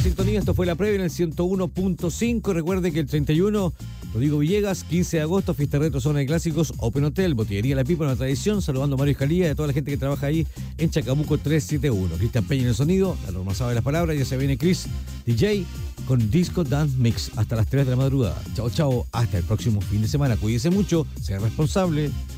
sintonía. Esto fue la previa en el 101.5. Recuerde que el 31, Rodrigo Villegas, 15 de agosto, fiesta retro, zona de clásicos, Open Hotel, Botillería La Pipa, una tradición. Saludando a Mario Escalía y a toda la gente que trabaja ahí en Chacabuco 371. Cristian Peña en el sonido, la Norma sabe las palabras. Ya se viene Chris DJ con Disco Dance Mix hasta las 3 de la madrugada. Chao, chao. Hasta el próximo fin de semana. Cuídese mucho, sea responsable.